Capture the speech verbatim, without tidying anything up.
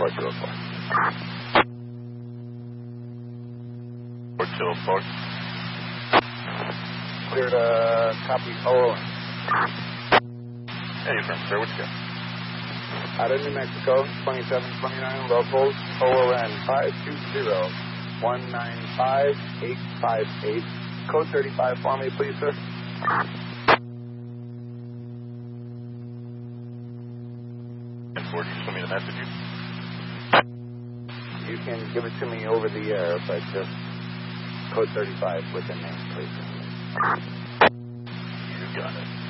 four two oh four. four two oh four. Clear to copy O O N. Yeah, you're from, sir. What you got? Out of New Mexico, twenty-seven twenty-nine locals, O O N five two zero one nine five eight five eight. Code thirty-five for me, please, sir. ten forty, you send me the message. You can give it to me over the air, but just code thirty-five with the name, please. You got it.